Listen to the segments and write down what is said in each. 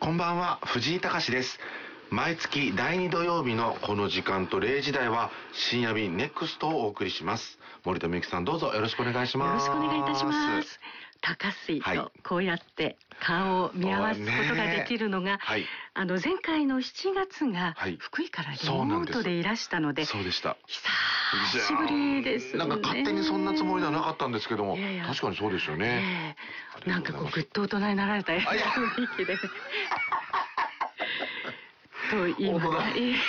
こんばんは、藤井隆です。毎月第2土曜日のこの時間と0時台は深夜便ネクストをお送りします。森田美幸さん、どうぞよろしくお願いします。 よろしくお願いいたします。高水とこうやって顔を見合わすことができるのが、前回の7月が福井からリモートでいらしたので、 そうでした。 久しぶりですね。 なんか勝手にそんなつもりではなかったんですけども、確かにそうですよね。 なんかこうぐっと大人になられたような雰囲気でと言いますか。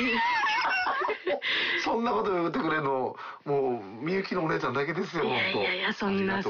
そんなこと言ってくれるのもうみゆきのお姉ちゃんだけですよ。 いやそんな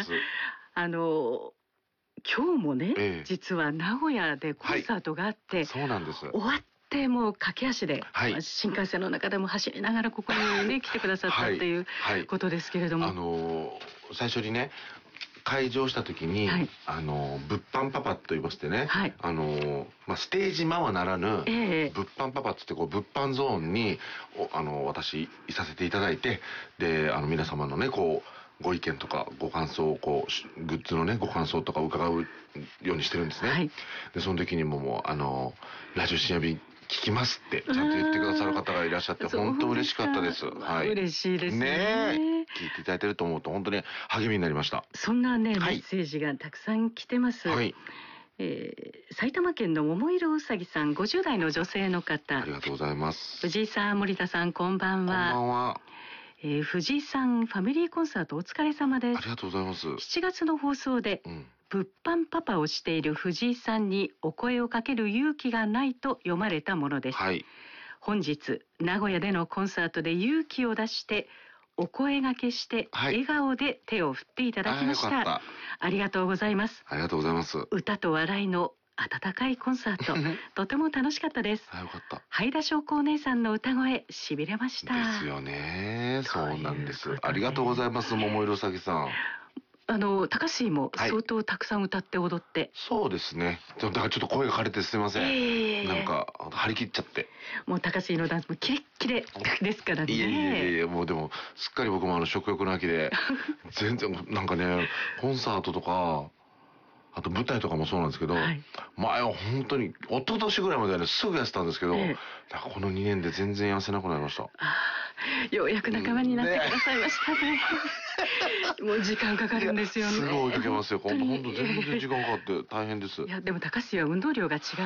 今日もね、実は名古屋でコンサートがあって、 そうなんです。 終わってもう駆け足で、新幹線の中でも走りながらここにね来てくださったっていうことですけれども、 最初にね開場した時に、物販パパと言いましてね、ステージ間はならぬ、物販パパっつってこう物販ゾーンに私いさせていただいて、で皆様のねこうご意見とかご感想をこうグッズのねご感想とか伺うようにしてるんですね。でその時にもラジオ深夜便聞きますってちゃんと言ってくださる方がいらっしゃって本当嬉しかったです。 嬉しいですね。聞いていただいてると思うと本当に励みになりました。 そんなねメッセージがたくさん来てます。埼玉県の桃色うさぎさん、50代の女性の方。 ありがとうございます。 藤井さん、森田さん、こんばんは。 こんばんは。 藤井さん、ファミリーコンサートお疲れ様です。 ありがとうございます。 7月の放送で、物販パパをしている藤井さんにお声をかける勇気がないと読まれたものです。本日名古屋でのコンサートで勇気を出してお声掛けして笑顔で手を振っていただきました。ありがとうございます。 ありがとうございます。 歌と笑いの温かいコンサートとても楽しかったです。 よかった。 はいだしょうこお姉さんの歌声しびれました。 ですよね。そうなんです。ありがとうございます。桃色うさぎさん。 高杉も相当たくさん歌って踊って、 そうですね。だからちょっと声が枯れてすいません。なんか張り切っちゃって。 もう高杉のダンスもキレッキレですからね。 いやもうでもすっかり僕も食欲の秋で全然なんかねコンサートとかあと舞台とかもそうなんですけど、前は本当に一昨年ぐらいまではねすぐ痩せたんですけど、なんかこの2年で全然痩せなくなりました。 ようやく仲間になってくださいましたね。もう時間かかるんですよね。 すぐ追いかけますよ。本当全然時間かかって大変です。 いやでも高杉は運動量が違う。